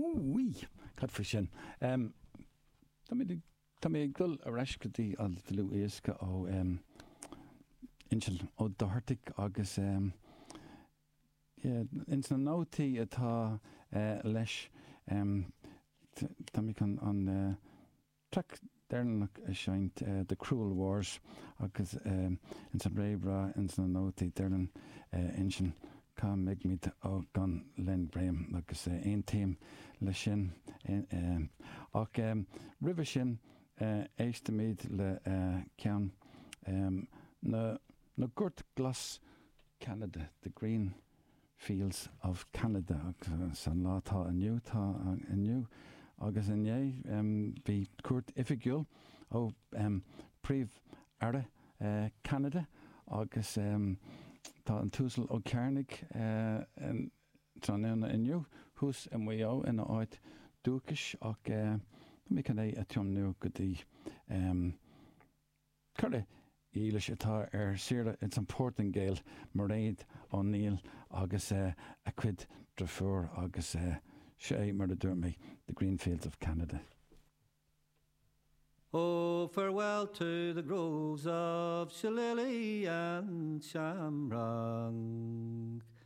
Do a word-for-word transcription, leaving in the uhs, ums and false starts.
oui, cad fa sin. Um, Tá mé ag dul a reis go dtí al dlú éasca ó um, insil ó d'Artic agus um, yeah, ins na nótaí atá uh, leis um, tá mé can an uh, trac Dernach a seint uh, The Cruel Wars agus um, in san réibra in san nótaí dernan uh, insin cá meid míid ó gan Len Graham agus uh, ein téim le sin um, ach um, ribh sin uh, éiste míid le uh, ceann um, na, na gurt glas Canada, the green fields of Canada agus uh, san látá aniu tá aniu agus inné um, bhí cuairt ifigiúil ó um, príomh aire uh, Canada agus um, tá an túsal ó Cearnig uh, trána inniu hús an mhuió ina áit dúchas ach uh, mí can é a tiomnú go dtí um, chuir ílis atá ar siarla it's an Portingale mar réad ó níl agus uh, a cuid drafúr agus uh, sé mar a dúir mé the green fields of Canada. Oh, farewell to the groves of shillelagh and shamrock.